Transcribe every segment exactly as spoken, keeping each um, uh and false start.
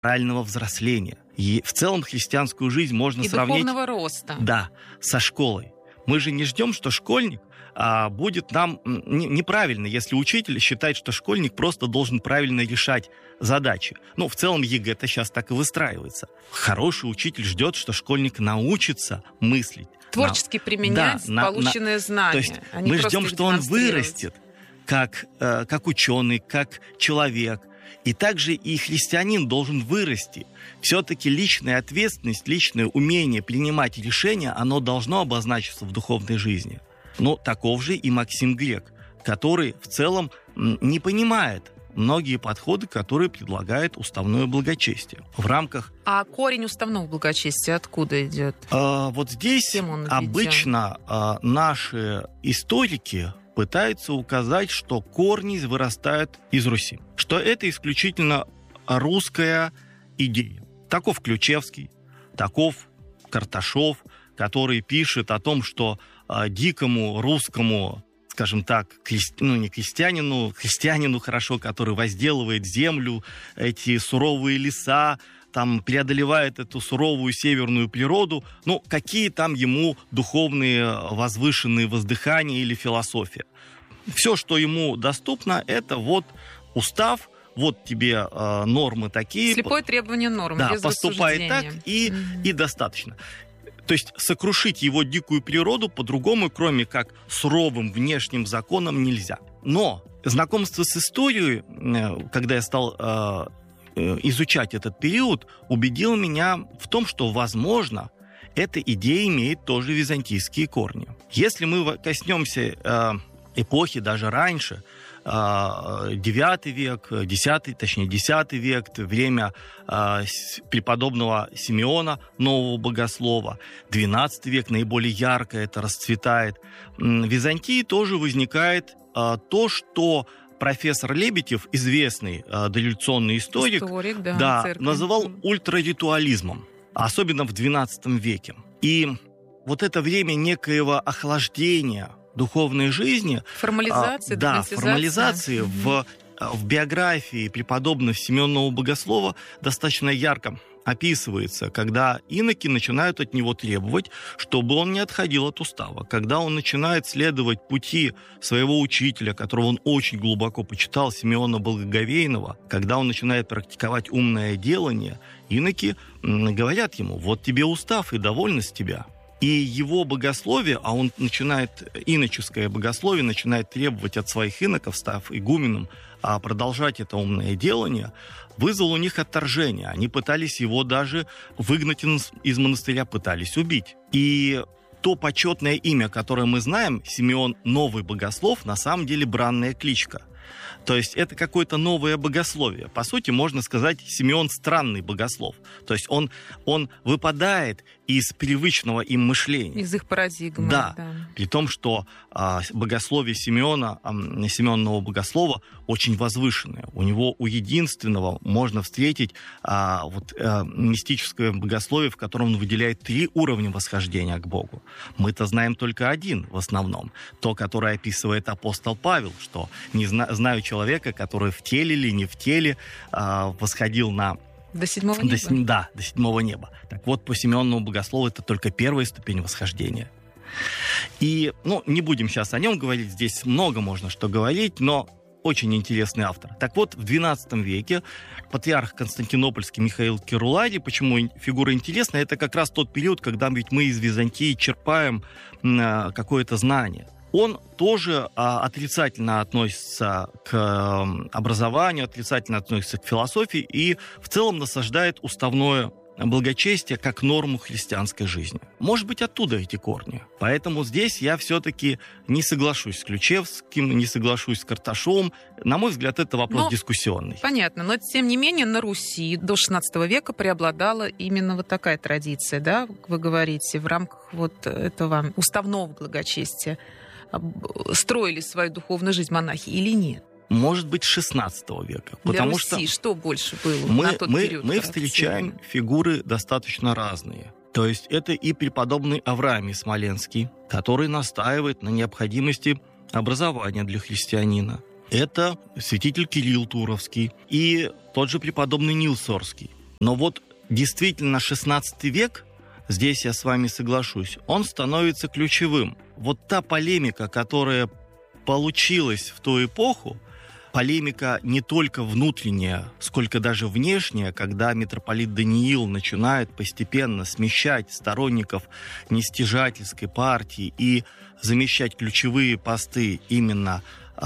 морального взросления. И в целом христианскую жизнь можно и сравнить... И духовного роста. Да, со школой. Мы же не ждем, что школьник а, будет нам не, неправильно, если учитель считает, что школьник просто должен правильно решать задачи. Ну, в целом ЕГЭ-то сейчас так и выстраивается. Хороший учитель ждет, что школьник научится мыслить. Творчески на... применять да, полученные на... знания. То есть а мы ждем, что он вырастет как, э, как ученый, как человек. И также и христианин должен вырасти. Все-таки личная ответственность, личное умение принимать решения, оно должно обозначиться в духовной жизни. Но таков же и Максим Грек, который в целом не понимает многие подходы, которые предлагает уставное благочестие. В рамках... А корень уставного благочестия откуда идет? А, вот здесь обычно а, наши историки пытаются указать, что корни вырастают из Руси. Что это исключительно русская идея. Таков Ключевский, таков Карташов, который пишет о том, что а, дикому русскому, скажем так, крести... ну не крестьянину, христианину хорошо, который возделывает землю, эти суровые леса, там преодолевает эту суровую северную природу, ну, какие там ему духовные возвышенные воздыхания или философия. Все, что ему доступно, это вот устав, вот тебе э, нормы такие. Слепое требование норм, да, без поступай так, и, mm-hmm. и достаточно. То есть сокрушить его дикую природу по-другому, кроме как суровым внешним законом, нельзя. Но знакомство с историей, когда я стал э, изучать этот период, убедило меня в том, что, возможно, эта идея имеет тоже византийские корни. Если мы коснемся э, эпохи даже раньше, девятый век, десятый, точнее десятый век, время э, преподобного Симеона, нового богослова, двенадцатый век, наиболее ярко это расцветает. В Византии тоже возникает э, то, что профессор Лебедев, известный э, дореволюционный историк, историк да, да, называл ультраритуализмом, особенно в двенадцатом веке. И вот это время некоего охлаждения духовной жизни, формализации, а, да, формализации mm-hmm. в, в биографии преподобного Симеонова богослова достаточно ярко описывается, когда иноки начинают от него требовать, чтобы он не отходил от устава, когда он начинает следовать пути своего учителя, которого он очень глубоко почитал, Симеона Благоговейного, когда он начинает практиковать умное делание, иноки говорят ему: вот тебе устав и довольно с тебя. И его богословие, а он начинает, иноческое богословие, начинает требовать от своих иноков, став игуменом, а продолжать это умное делание, вызвало у них отторжение. Они пытались его даже выгнать из монастыря, пытались убить. И то почетное имя, которое мы знаем, Симеон Новый Богослов, на самом деле бранная кличка. То есть это какое-то новое богословие. По сути, можно сказать, Симеон странный богослов. То есть он, он выпадает из привычного им мышления. Из их парадигмы. Да. да. При том, что а, богословие Симеона, а, Симеонова богослова очень возвышенное. У него, у единственного, можно встретить а, вот, а, мистическое богословие, в котором он выделяет три уровня восхождения к Богу. Мы-то знаем только один в основном. То, которое описывает апостол Павел, что не зна- знаю человека, который в теле или не в теле а, восходил на... До седьмого неба? До, да, до седьмого неба. Так вот, по Симеонову богослову это только первая ступень восхождения. И, ну, не будем сейчас о нем говорить, здесь много можно что говорить, но очень интересный автор. Так вот, в двенадцатом веке патриарх Константинопольский Михаил Керуладий, почему фигура интересная, это как раз тот период, когда ведь мы из Византии черпаем э, какое-то знание. Он тоже а, отрицательно относится к а, образованию, отрицательно относится к философии и в целом насаждает уставное благочестие как норму христианской жизни. Может быть, оттуда эти корни. Поэтому здесь я все-таки не соглашусь с Ключевским, не соглашусь с Карташовым. На мой взгляд, это вопрос но, дискуссионный. Понятно, но тем не менее на Руси до шестнадцатого века преобладала именно вот такая традиция, да, вы говорите, в рамках вот этого уставного благочестия. Строили свою духовную жизнь монахи или нет? Может быть, шестнадцатого века. Для потому Руси что, что больше было мы, на тот мы, период? Мы встречаем фигуры достаточно разные. То есть это и преподобный Авраамий Смоленский, который настаивает на необходимости образования для христианина. Это святитель Кирилл Туровский и тот же преподобный Нил Сорский. Но вот действительно шестнадцатый век, здесь я с вами соглашусь, он становится ключевым. Вот та полемика, которая получилась в ту эпоху, полемика не только внутренняя, сколько даже внешняя, когда митрополит Даниил начинает постепенно смещать сторонников нестяжательской партии и замещать ключевые посты именно,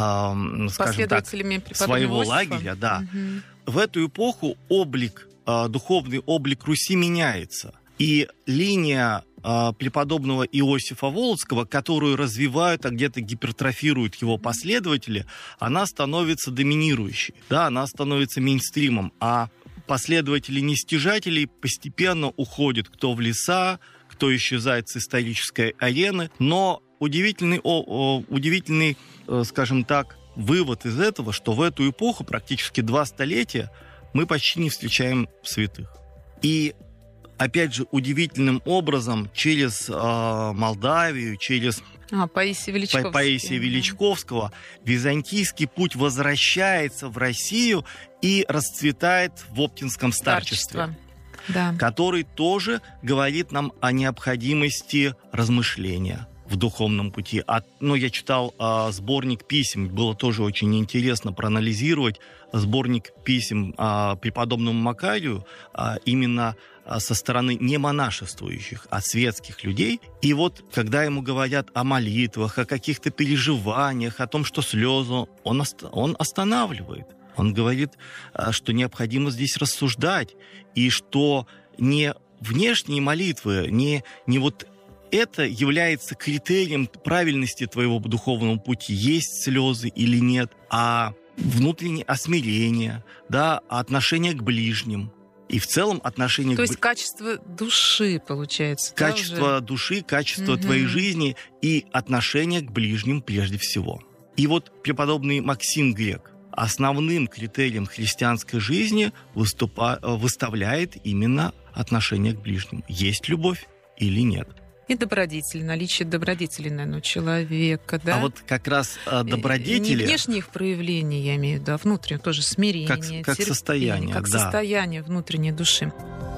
э, скажем так, своего лагеря. Да. Угу. В эту эпоху облик, э, духовный облик Руси меняется. И линия э, преподобного Иосифа Волоцкого, которую развивают, а где-то гипертрофируют его последователи, она становится доминирующей, да, она становится мейнстримом, а последователи нестяжателей постепенно уходят кто в леса, кто исчезает с исторической арены. Но удивительный, о, о, удивительный э, скажем так, вывод из этого, что в эту эпоху, практически два столетия, мы почти не встречаем святых. И опять же, удивительным образом через э, Молдавию, через а, Паисия Величковского. Паисия Величковского византийский путь возвращается в Россию и расцветает в Оптинском старчестве, да. который тоже говорит нам о необходимости размышления в духовном пути. А, ну, я читал э, сборник писем, было тоже очень интересно проанализировать сборник писем э, преподобному Макарию, э, именно со стороны не монашествующих, а светских людей. И вот, когда ему говорят о молитвах, о каких-то переживаниях, о том, что слезы, он, ост- он останавливает. Он говорит, что необходимо здесь рассуждать, и что не внешние молитвы, не, не вот это является критерием правильности твоего духовного пути, есть слезы или нет, а внутреннее осмирение, да, отношение к ближним. И в целом отношение... То есть к... качество души, получается. Качество да, души, качество угу. твоей жизни и отношение к ближним прежде всего. И вот преподобный Максим Грек основным критерием христианской жизни выступа... выставляет именно отношение к ближним. Есть любовь или нет. И добродетели, наличие добродетелей, наверное, у человека, да? А вот как раз добродетели... Не внешние их проявления, я имею в виду, а внутреннее тоже смирение, как, как терпение, состояние, как да. состояние внутренней души.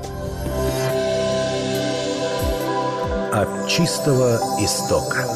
От чистого истока.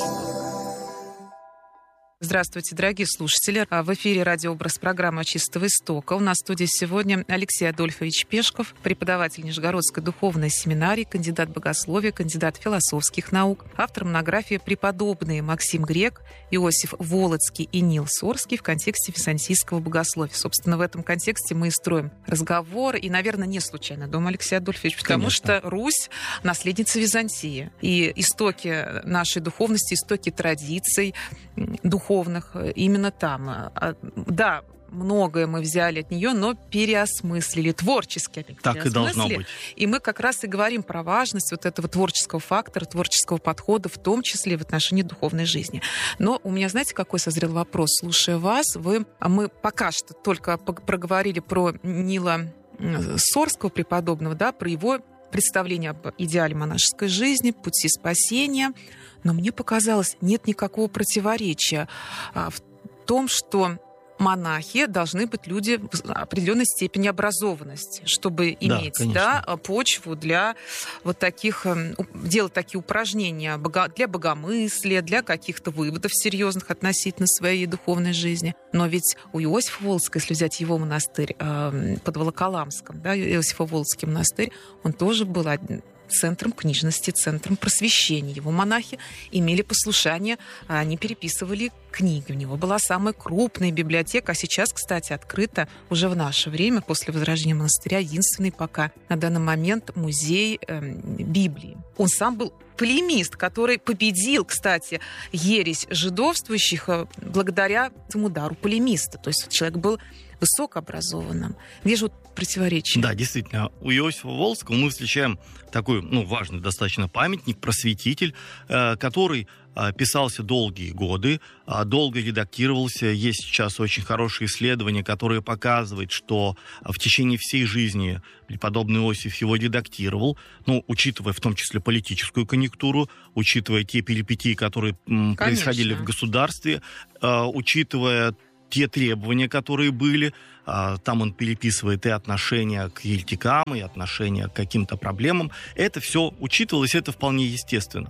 Здравствуйте, дорогие слушатели. В эфире радиообраз программы «Чистого истока». У нас в студии сегодня Алексей Адольфович Пешков, преподаватель Нижегородской духовной семинарии, кандидат богословия, кандидат философских наук, автор монографии «Преподобные Максим Грек, Иосиф Волоцкий и Нил Сорский в контексте византийского богословия». Собственно, в этом контексте мы и строим разговор. И, наверное, не случайно, думаю, Алексей Адольфович, потому Конечно. что Русь — наследница Византии. И истоки нашей духовности, истоки традиций духовных, именно там. Да, многое мы взяли от нее, но переосмыслили, творчески переосмыслили. Так и должно быть. И мы как раз и говорим про важность вот этого творческого фактора, творческого подхода, в том числе в отношении духовной жизни. Но у меня, знаете, какой созрел вопрос? Слушая вас, вы, мы пока что только проговорили про Нила Сорского преподобного, да, про его представление об идеале монашеской жизни, пути спасения. Но мне показалось, нет никакого противоречия а, в том, что монахи должны быть люди определенной степени образованности, чтобы иметь да, да, почву для вот таких, делать такие упражнения для богомыслия, для каких-то выводов серьезных относительно своей духовной жизни. Но ведь у Иосифа Волоцкого, если взять его монастырь под Волоколамском, да, Иосифо-Волоцкий монастырь, он тоже был центром книжности, центром просвещения. Его монахи имели послушание, они переписывали книги. У него была самая крупная библиотека, а сейчас, кстати, открыта уже в наше время, после возрождения монастыря, единственный пока на данный момент музей э, Библии. Он сам был полемист, который победил, кстати, ересь жидовствующих благодаря этому дару полемиста. То есть человек был высокообразованным. Где же вот противоречие? Да, действительно. У Иосифа Волоцкого мы встречаем такой, ну, важный достаточно памятник, просветитель, э, который э, писался долгие годы, э, долго редактировался. Есть сейчас очень хорошие исследования, которые показывают, что в течение всей жизни преподобный Иосиф его редактировал, ну, учитывая в том числе политическую конъюнктуру, учитывая те перипетии, которые м, происходили в государстве, э, учитывая те требования, которые были. Там он переписывает и отношения к еретикам, и отношения к каким-то проблемам. Это все учитывалось, это вполне естественно.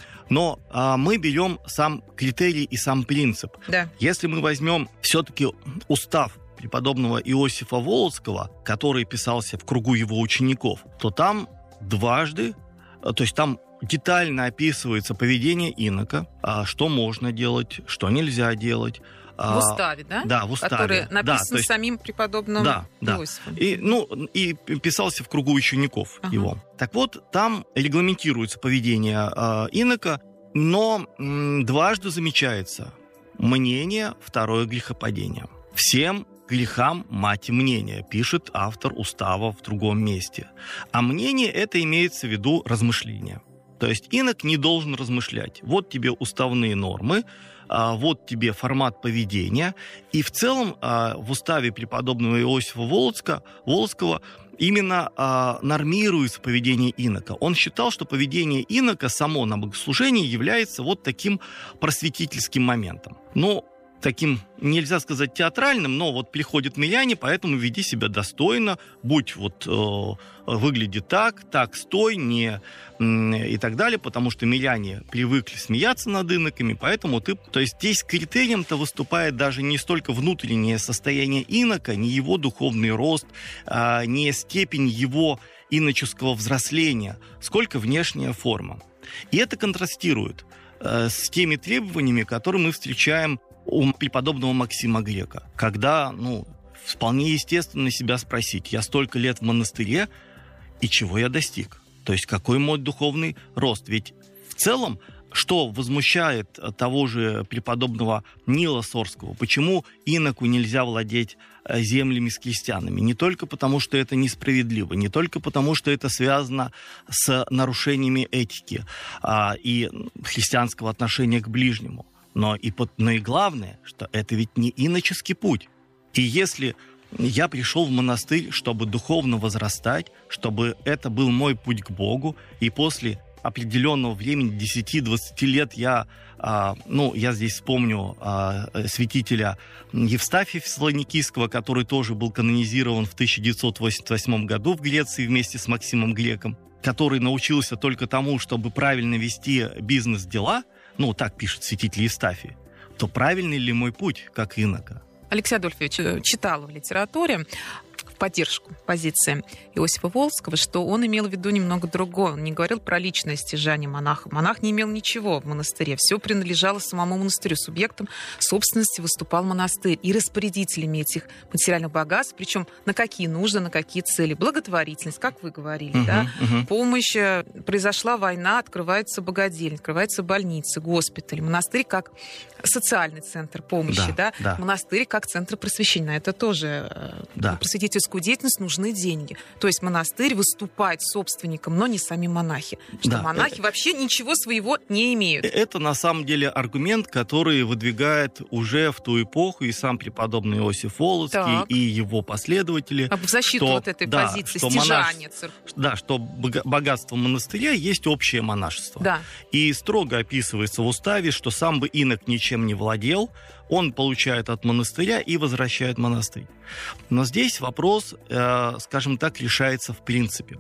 Но а, мы берем сам критерий и сам принцип. Да. Если мы возьмем все-таки устав преподобного Иосифа Волоцкого, который писался в кругу его учеников, то там дважды, то есть там детально описывается поведение инока, а, что можно делать, что нельзя делать. В уставе, да? Да, в уставе. Который написан да, то есть, самим преподобным да, Иосифом. Да. И, ну, и писался в кругу учеников ага. его. Так вот, там регламентируется поведение э, инока, но м, дважды замечается мнение, второе грехопадение. Всем грехам мать мнения, пишет автор устава в другом месте. А мнение это имеется в виду размышления. То есть инок не должен размышлять. Вот тебе уставные нормы, вот тебе формат поведения. И в целом в уставе преподобного Иосифа Волоцка, Волоцкого именно нормируется поведение инока. Он считал, что поведение инока само на богослужении является вот таким просветительским моментом. Но таким, нельзя сказать, театральным, но вот приходят миряне, поэтому веди себя достойно, будь вот, э, выгляди так, так стой, не э, и так далее, потому что миряне привыкли смеяться над иноками, поэтому ты, то есть здесь критерием-то выступает даже не столько внутреннее состояние инока, не его духовный рост, э, не степень его иноческого взросления, сколько внешняя форма. И это контрастирует э, с теми требованиями, которые мы встречаем у преподобного Максима Грека, когда, ну, вполне естественно себя спросить, я столько лет в монастыре, и чего я достиг? То есть какой мой духовный рост? Ведь в целом, что возмущает того же преподобного Нила Сорского, почему иноку нельзя владеть землями с крестьянами? Не только потому, что это несправедливо, не только потому, что это связано с нарушениями этики а, и христианского отношения к ближнему. Но и, но и главное, что это ведь не иноческий путь. И если я пришел в монастырь, чтобы духовно возрастать, чтобы это был мой путь к Богу, и после определенного времени, десяти-двадцати лет, я, а, ну, я здесь вспомню а, святителя Евстафия Фессалоникийского, который тоже был канонизирован в тысяча девятьсот восемьдесят восьмом году в Греции вместе с Максимом Греком, который научился только тому, чтобы правильно вести бизнес-дела, ну, так пишет святитель Евстафий, то правильный ли мой путь, как инока? Алексей Адольфович читал в литературе в поддержку позиции Иосифа Волоцкого, что он имел в виду немного другое. Он не говорил про личное стяжание монаха. Монах не имел ничего в монастыре. Все принадлежало самому монастырю. Субъектом собственности выступал монастырь и распорядителями этих материальных богатств. Причем на какие нужды, на какие цели. Благотворительность, как вы говорили, uh-huh, да? Uh-huh. Помощь. Произошла война, открываются богадельни, открываются больницы, госпитали. Монастырь как социальный центр помощи, да? да? да. Монастырь как центр просвещения. На это тоже да. просветительскую деятельность нужны деньги. То есть монастырь выступает собственником, но не сами монахи. Что да. монахи это... вообще ничего своего не имеют. Это на самом деле аргумент, который выдвигает уже в ту эпоху и сам преподобный Иосиф Волоцкий, так. и его последователи. А в защиту что, вот этой да, позиции, что стяжания монаш... церкви. Да, что богатство монастыря есть общее монашество. Да. И строго описывается в уставе, что сам бы инок ничем не владел, он получает от монастыря и возвращает монастырь. Но здесь вопрос, э, скажем так, решается в принципе.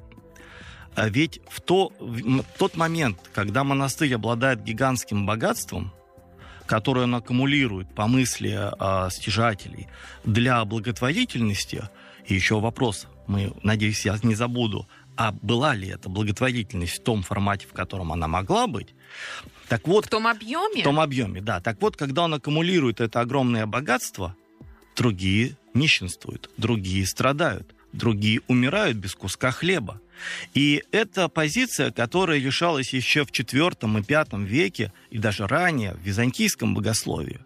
Ведь в, то, в тот момент, когда монастырь обладает гигантским богатством, которое он аккумулирует по мысли э, стяжателей для благотворительности, и еще вопрос, мы, надеюсь, я не забуду, а была ли эта благотворительность в том формате, в котором она могла быть? Так вот, в том объеме? В том объеме, да. Так вот, когда он аккумулирует это огромное богатство, другие нищенствуют, другие страдают, другие умирают без куска хлеба. И это позиция, которая решалась еще в четвёртом и пятом веке, и даже ранее в византийском богословии.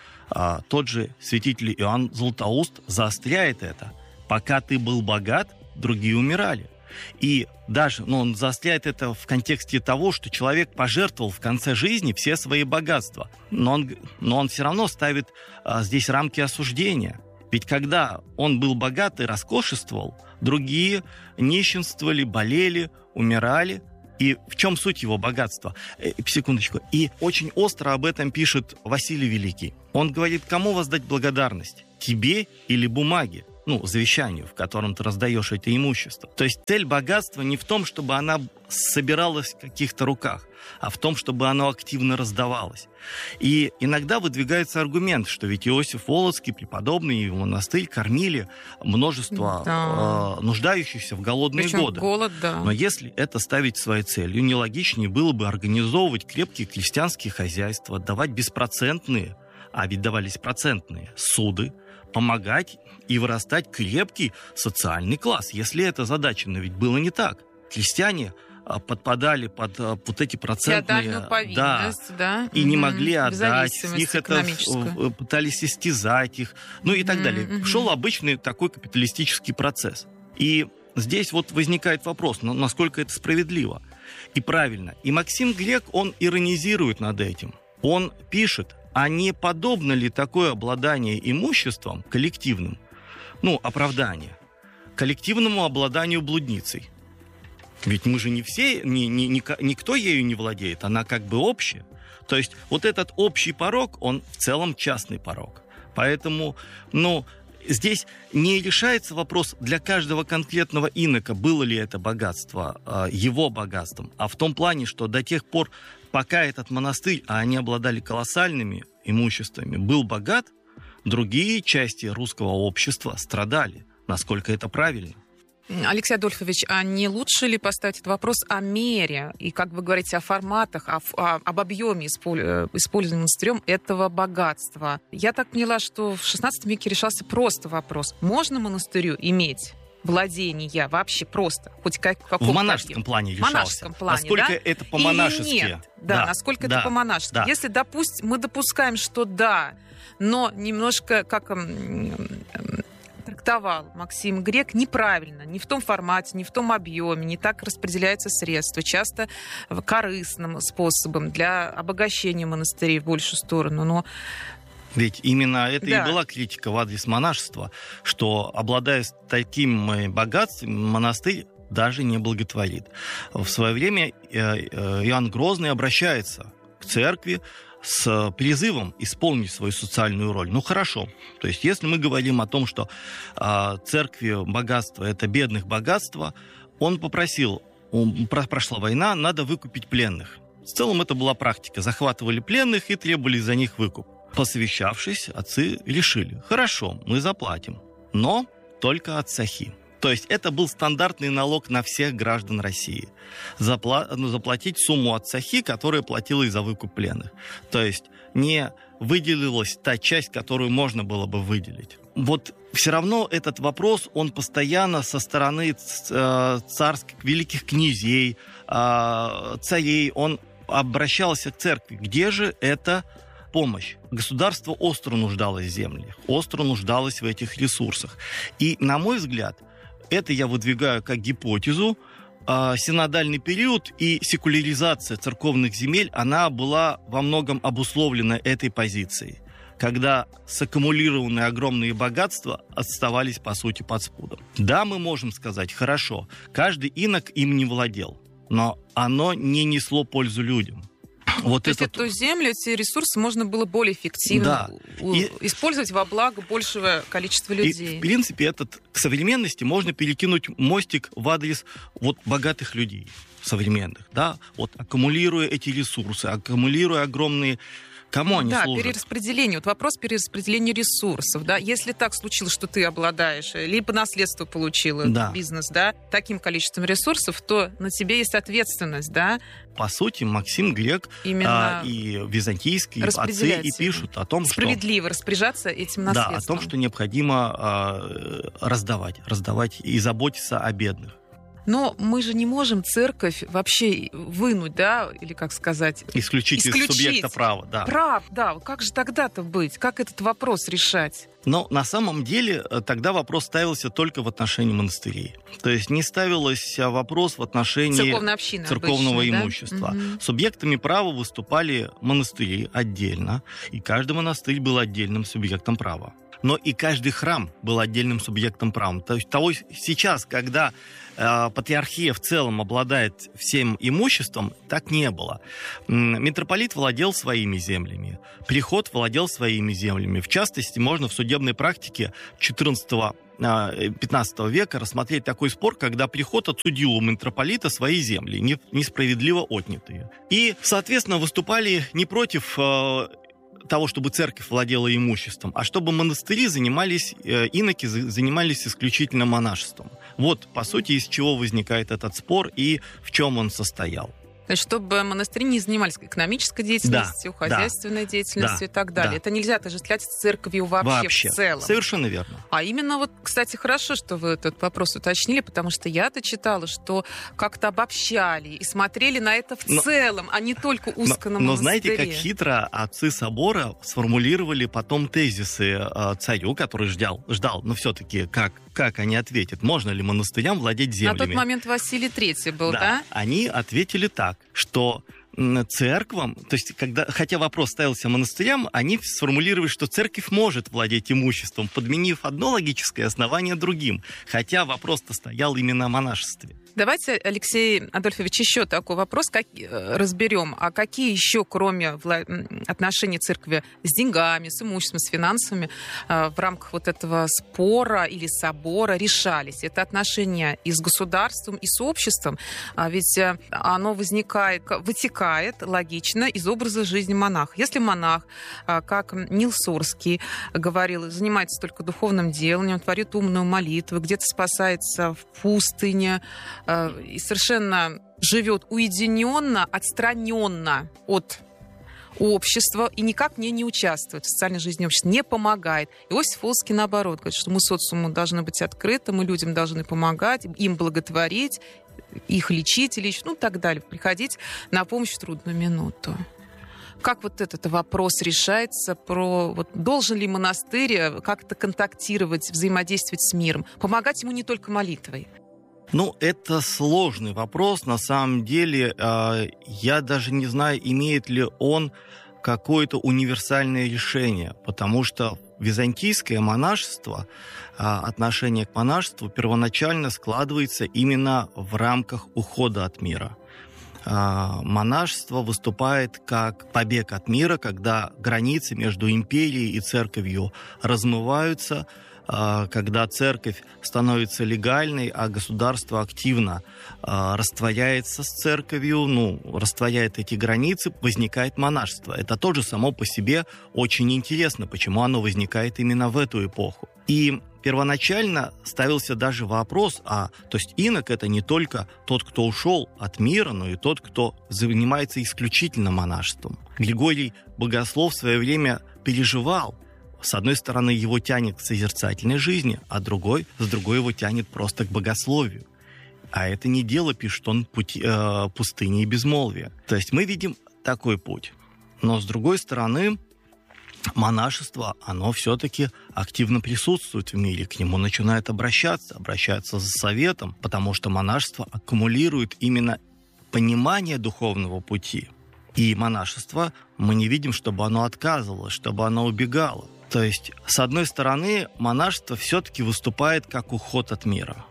А тот же святитель Иоанн Златоуст заостряет это. Пока ты был богат, другие умирали. И даже, ну, он заостряет это в контексте того, что человек пожертвовал в конце жизни все свои богатства. Но он, но он все равно ставит а, здесь рамки осуждения. Ведь когда он был богат и роскошествовал, другие нищенствовали, болели, умирали. И в чем суть его богатства? Э, секундочку. И очень остро об этом пишет Василий Великий. Он говорит, кому воздать благодарность? Тебе или бумаге? Ну, завещанию, в котором ты раздаешь это имущество. То есть цель богатства не в том, чтобы она собиралась в каких-то руках, а в том, чтобы оно активно раздавалось. И иногда выдвигается аргумент, что ведь Иосиф Волоцкий, преподобный и его монастырь кормили множество да. э, нуждающихся в голодные Причем годы. Голод, да. Но если это ставить своей целью, нелогичнее было бы организовывать крепкие крестьянские хозяйства, давать беспроцентные, а ведь давались процентные, суды, помогать и вырастать крепкий социальный класс. Если эта задача, но ведь было не так. Крестьяне подпадали под вот эти процентные... Да, да, и угу. не могли отдать, с них это пытались истязать их, ну и так угу, далее. Угу. Шел обычный такой капиталистический процесс. И здесь вот возникает вопрос, ну, насколько это справедливо и правильно. И Максим Грек, он иронизирует над этим. Он пишет, а не подобно ли такое обладание имуществом коллективным, ну, оправдание, коллективному обладанию блудницей? Ведь мы же не все, ни, ни, ни, никто ею не владеет, она как бы общая. То есть вот этот общий порог, он в целом частный порог. Поэтому, ну, здесь не решается вопрос для каждого конкретного инока, было ли это богатство э, его богатством, а в том плане, что до тех пор, пока этот монастырь, а они обладали колоссальными имуществами, был богат, другие части русского общества страдали. Насколько это правильно? Алексей Адольфович, а не лучше ли поставить этот вопрос о мере и, как вы говорите, о форматах, о, о, об объеме использования монастырем этого богатства? Я так поняла, что в шестнадцатом веке решался просто вопрос. Можно монастырю иметь владения вообще просто, хоть как, в каком-то в монашеском плане решался. В монашеском плане, насколько да? это по-монашески? Или нет? Да, да, насколько да, это по-монашески. Да. Если, допустим, мы допускаем, что да, но немножко как трактовал Максим Грек неправильно, не в том формате, не в том объеме, не так распределяются средства, часто корыстным способом для обогащения монастырей в большую сторону, но ведь именно это да. и была критика в адрес монашества, что, обладая таким богатством, монастырь даже не благотворит. В свое время Иоанн Грозный обращается к церкви с призывом исполнить свою социальную роль. Ну, хорошо. То есть, если мы говорим о том, что э, церкви богатство – это бедных богатство, он попросил, он, прошла война, надо выкупить пленных. В целом, это была практика. Захватывали пленных и требовали за них выкуп. Посовещавшись, отцы решили, хорошо, мы заплатим, но только от сахи. То есть это был стандартный налог на всех граждан России. Запла- ну, заплатить сумму от сахи, которая платилась за выкуп пленных. То есть не выделилась та часть, которую можно было бы выделить. Вот все равно этот вопрос, он постоянно со стороны э, царских, великих князей, э, царей, он обращался к церкви. Где же эта помощь? Государство остро нуждалось в землях, остро нуждалось в этих ресурсах. И, на мой взгляд, это я выдвигаю как гипотезу, э, синодальный период и секуляризация церковных земель, она была во многом обусловлена этой позицией, когда саккумулированные огромные богатства оставались, по сути, под спудом. Да, мы можем сказать, хорошо, каждый инок им не владел, но оно не несло пользу людям. Вот То это... есть эту землю, эти ресурсы можно было более эффективно да. и... использовать во благо большего количества людей. И, в принципе, этот, к современности можно перекинуть мостик в адрес вот, богатых людей современных. Да? Вот, аккумулируя эти ресурсы, аккумулируя огромные... Кому они да, служат? перераспределение. Вот вопрос перераспределения ресурсов. Да? Если так случилось, что ты обладаешь, либо наследство получила да. бизнес, да, таким количеством ресурсов, то на тебе есть ответственность, да? По сути, Максим Грек Именно а, и византийские отцы и пишут о том, справедливо что... Справедливо распоряжаться этим наследством. Да, о том, что необходимо а, раздавать, раздавать и заботиться о бедных. Но мы же не можем церковь вообще вынуть, да, или как сказать... Исключить, исключить. из субъекта права, да. Прав, да. Как же тогда-то быть? Как этот вопрос решать? Но на самом деле тогда вопрос ставился только в отношении монастырей. То есть не ставился вопрос в отношении церковного обычно, имущества. Да? Угу. Субъектами права выступали монастыри отдельно, и каждый монастырь был отдельным субъектом права. но и каждый храм был отдельным субъектом права. То есть того сейчас, когда э, патриархия в целом обладает всем имуществом, так не было. Митрополит владел своими землями, приход владел своими землями. В частности, можно в судебной практике четырнадцатого-пятнадцатого века рассмотреть такой спор, когда приход отсудил у митрополита свои земли, несправедливо отнятые. И, соответственно, выступали не против э, того, чтобы церковь владела имуществом, а чтобы монастыри занимались, э, иноки занимались исключительно монашеством. Вот, по сути, из чего возникает этот спор и в чем он состоял. То есть, чтобы монастыри не занимались экономической деятельностью, да, хозяйственной да, деятельностью да, и так далее. Да. Это нельзя отождествлять с церковью вообще, вообще в целом. Совершенно верно. А именно вот, кстати, хорошо, что вы этот вопрос уточнили, потому что я-то читала, что как-то обобщали и смотрели на это в но, целом, а не только узко но, на монастыре. Но знаете, как хитро отцы собора сформулировали потом тезисы э, царю, который ждал, ждал, но все-таки как, как они ответят, можно ли монастырям владеть землями. На тот момент Василий Третий был, да? Да, они ответили так, что церквам, то есть, когда, хотя вопрос ставился монастырям, они сформулировали, что церковь может владеть имуществом, подменив одно логическое основание другим, хотя вопрос-то стоял именно о монашестве. Давайте, Алексей Адольфович, еще такой вопрос как, разберем. А какие еще, кроме вла... отношений церкви с деньгами, с имуществом, с финансами, в рамках вот этого спора или собора решались? Это отношения и с государством, и с обществом. А ведь оно возникает, вытекает логично из образа жизни монаха. Если монах, как Нил Сорский говорил, занимается только духовным делом, творит умную молитву, где-то спасается в пустыне, и совершенно живет уединенно, отстраненно от общества и никак не, не участвует в социальной жизни общества, не помогает. Иосиф Волжский, наоборот, говорит, что мы социуму должны быть открыты, мы людям должны помогать, им благотворить, их лечить, лечить, ну и так далее, приходить на помощь в трудную минуту. Как вот этот вопрос решается? Про, вот, должен ли монастырь как-то контактировать, взаимодействовать с миром? Помогать ему не только молитвой. Ну, это сложный вопрос. На самом деле, я даже не знаю, имеет ли он какое-то универсальное решение, потому что византийское монашество, отношение к монашеству первоначально складывается именно в рамках ухода от мира. Монашество выступает как побег от мира, когда границы между империей и церковью размываются, когда церковь становится легальной, а государство активно э, растворяется с церковью, ну, растворяет эти границы, возникает монашество. Это тоже само по себе очень интересно, почему оно возникает именно в эту эпоху. И первоначально ставился даже вопрос, а, то есть инок — это не только тот, кто ушел от мира, но и тот, кто занимается исключительно монашеством. Григорий Богослов в свое время переживал. С одной стороны, его тянет к созерцательной жизни, а другой, с другой его тянет просто к богословию. А это не дело, пишет он, пути, э, пустыни и безмолвия. То есть мы видим такой путь. Но с другой стороны, монашество, оно все-таки активно присутствует в мире, к нему начинают обращаться, обращаться за советом, потому что монашество аккумулирует именно понимание духовного пути. И монашество мы не видим, чтобы оно отказывалось, чтобы оно убегало. То есть, с одной стороны, монашество все-таки выступает как уход от мира,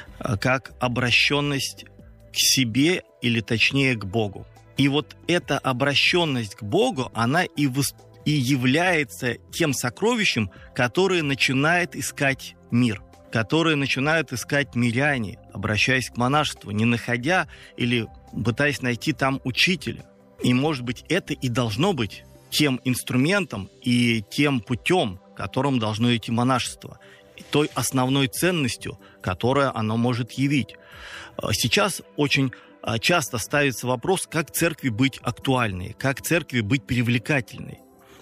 как обращенность к себе или, точнее, к Богу. И вот эта обращенность к Богу, она и, вы... и является тем сокровищем, которое начинает искать мир, которое начинают искать миряне, обращаясь к монашеству, не находя или пытаясь найти там учителя. И, может быть, это и должно быть тем инструментом и тем путем, которым должно идти монашество, и той основной ценностью, которую оно может явить. Сейчас очень часто ставится вопрос, как церкви быть актуальной, как церкви быть привлекательной.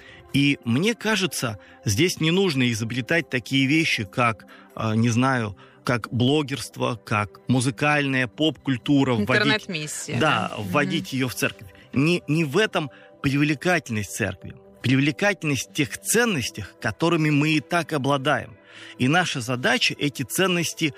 И мне кажется, здесь не нужно изобретать такие вещи, как, не знаю, как блогерство, как музыкальная поп-культура. Интернет-миссия. Да, да, вводить mm-hmm. ее в церковь. Не, не в этом привлекательность церкви. Привлекательность в тех ценностях, которыми мы и так обладаем. И наша задача эти ценности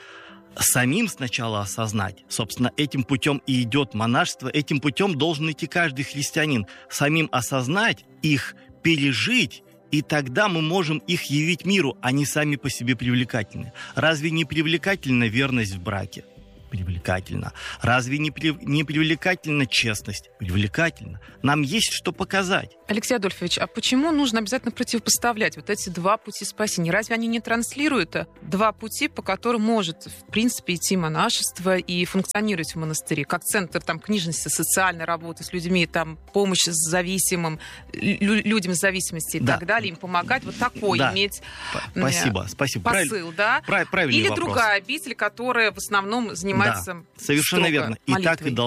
самим сначала осознать. Собственно, этим путем и идет монашество, этим путем должен идти каждый христианин. Самим осознать их, пережить И тогда мы можем их явить миру, они сами по себе привлекательны. Разве не привлекательна верность в браке? Привлекательно. Разве не, при... не привлекательна честность? Привлекательно. Нам есть что показать. Алексей Адольфович, а почему нужно обязательно противопоставлять вот эти два пути спасения? Разве они не транслируют два пути, по которым может, в принципе, идти монашество и функционировать в монастыре? Как центр там, книжности, социальной работы с людьми, там, помощь с зависимым, лю- людям с зависимостью и да. так далее, им помогать. Вот такой да. иметь спасибо, спасибо. посыл, да? Правильный Или вопрос. другая обитель, которая в основном занимается да, совершенно верно. И так и